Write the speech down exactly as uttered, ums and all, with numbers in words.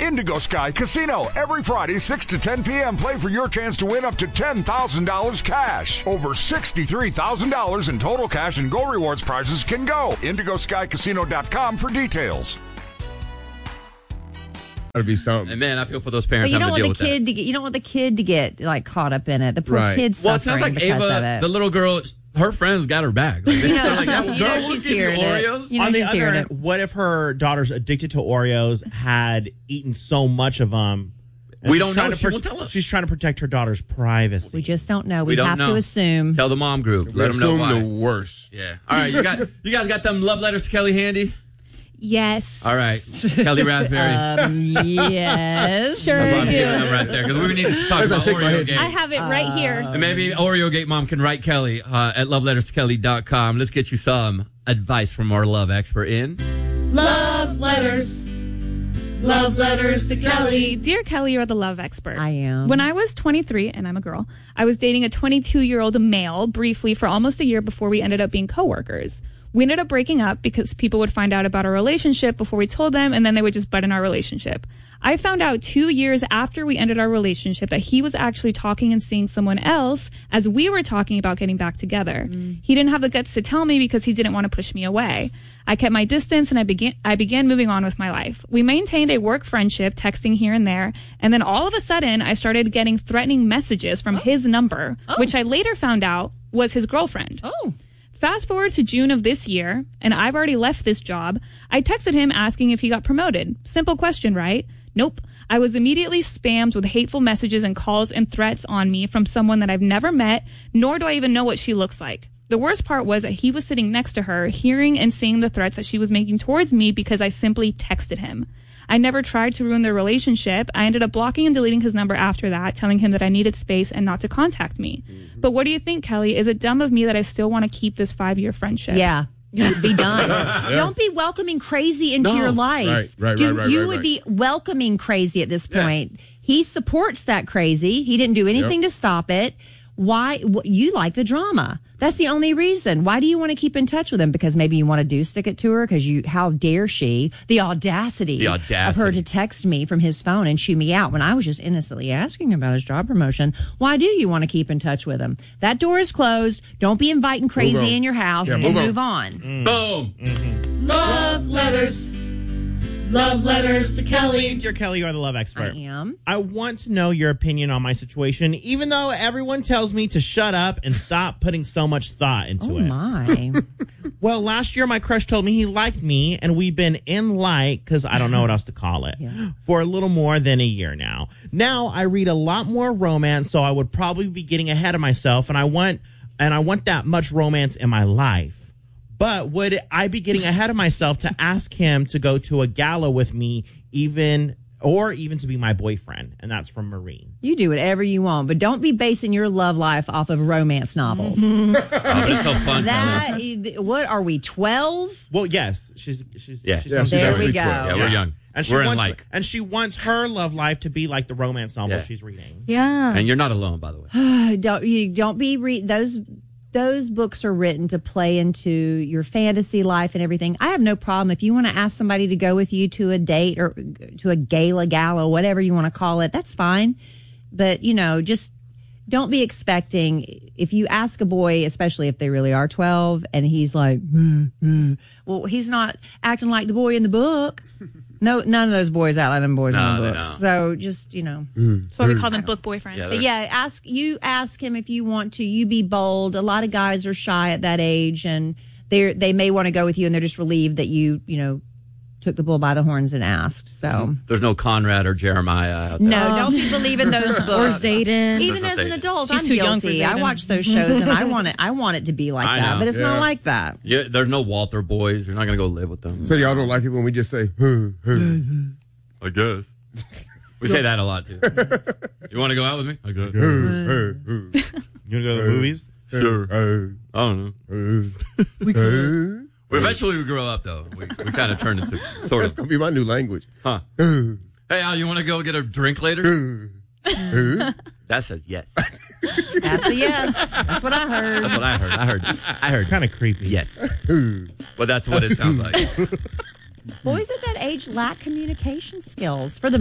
Indigo Sky Casino. Every Friday, six to ten p.m. Play for your chance to win up to ten thousand dollars cash. Over sixty-three thousand dollars in total cash and Go Rewards prizes can go. indigo sky casino dot com for details. That'd be something. And man, I feel for those parents But you having don't to deal want the with kid that. to get. You don't want the kid to get like caught up in it. The poor Right. kid's Well, it suffering sounds like because of Ava, it. the little girl, her friends got her back. Like, they, You know, they're like, that you girl know will she's give you hearing it. Oreos. You know On the she's other hearing end, it. what if her daughter's addicted to Oreos, had eaten so much of them? and We she's don't trying know. to She pro- won't tell us. She's trying to protect her daughter's privacy. We just don't know. We, We don't have know. to assume. Tell the mom group. We Let them know assume why. the worst. Yeah. All right, you got you guys got them love letters to Kelly handy? Yes. All right. Kelly Raspberry. Um, yes. Sure I'm do. giving them right there because we need to talk As I about shake my Oreo head. Gate. I have it right here. And maybe Oreo Gate mom can write Kelly uh, at love letters to kelly dot com. Let's get you some advice from our love expert in. Love letters. Love letters to Kelly. Dear Kelly, you're the love expert. I am. When I was twenty-three, and I'm a girl, I was dating a twenty-two-year-old male briefly for almost a year before we ended up being coworkers. We ended up breaking up because people would find out about our relationship before we told them, and then they would just butt in our relationship. I found out two years after we ended our relationship that he was actually talking and seeing someone else as we were talking about getting back together. Mm. He didn't have the guts to tell me because he didn't want to push me away. I kept my distance and I began I began moving on with my life. We maintained a work friendship, texting here and there, and then all of a sudden I started getting threatening messages from oh. his number, oh. which I later found out was his girlfriend. Oh. Fast forward to June of this year, and I've already left this job. I texted him asking if he got promoted. Simple question, right? Nope. I was immediately spammed with hateful messages and calls and threats on me from someone that I've never met, nor do I even know what she looks like. The worst part was that he was sitting next to her, hearing and seeing the threats that she was making towards me because I simply texted him. I never tried to ruin their relationship. I ended up blocking and deleting his number after that, telling him that I needed space and not to contact me. Mm-hmm. But what do you think, Kelly? Is it dumb of me that I still want to keep this five-year friendship? Yeah. You'd be done. yeah. Don't be welcoming crazy into no. your life. Right, right, you, right, right. You right, would right. be welcoming crazy at this point. Yeah. He supports that crazy. He didn't do anything Yep. to stop it. Why? Wh- you like the drama. That's the only reason. Why do you want to keep in touch with him? Because maybe you want to do stick it to her? Because you, how dare she, the audacity, The audacity of her to text me from his phone and chew me out when I was just innocently asking about his job promotion. Why do you want to keep in touch with him? That door is closed. Don't be inviting crazy in your house Yeah, and move on. move on. Mm. Boom. Mm-hmm. Love letters. Love letters to Kelly. Dear Kelly, you are the love expert. I am. I want to know your opinion on my situation, even though everyone tells me to shut up and stop putting so much thought into Oh, it. my. Well, last year my crush told me he liked me, and we've been in like, because I don't know what else to call it, Yeah. for a little more than a year now. Now I read a lot more romance, so I would probably be getting ahead of myself, and I want and I want that much romance in my life. But would I be getting ahead of myself to ask him to go to a gala with me, even or even to be my boyfriend? And that's from Marine. You do whatever you want, but don't be basing your love life off of romance novels. Oh, but it's so fun. That is- what are we, twelve? Well, yes, she's she's Yeah. she's Yeah, she's There we actually go. twelve. Yeah, we're young. And she we're in wants like. and she wants her love life to be like the romance novel Yeah. she's reading. Yeah. And you're not alone, by the way. don't you don't be re- those those books are written to play into your fantasy life and everything. I have no problem if you want to ask somebody to go with you to a date or to a gala, gala, whatever you want to call it. That's fine. But, you know, just don't be expecting, if you ask a boy, especially if they really are twelve, and he's like, mm, mm, well, he's not acting like the boy in the book. No, none of those boys act like them boys No, in the they books. don't. So just, you know. That's why we call them book boyfriends. Yeah, But yeah, ask you ask him if you want to. You be bold. A lot of guys are shy at that age, and they they may want to go with you, and they're just relieved that you you know took the bull by the horns and asked. So There's no Conrad or Jeremiah out there. no, don't be believing those books. Or Zayden. Even There's as no an Zayden. adult, She's I'm too young for guilty. I Zayden. watch those shows, and I want it. I want it to be like I that, know. but it's Yeah. not like that. Yeah, there's no Walter boys. You're not going to go live with them. So y'all don't like it when we just say, huh, huh. I guess. We say that a lot, too. You want to go out with me? I guess. You gonna go to the movies? Sure. Uh, I don't know. uh, We uh, Well, eventually we grow up, though. We, we kind of turn into sort That's of. gonna be my new language. Huh. Uh, Hey, Al, you want to go get a drink later? uh, uh. That says yes. That's a yes. That's what I heard. That's what I heard. I heard. I heard. Kind of creepy. Yes. Well, that's what it sounds like. Boys at that age lack communication skills for the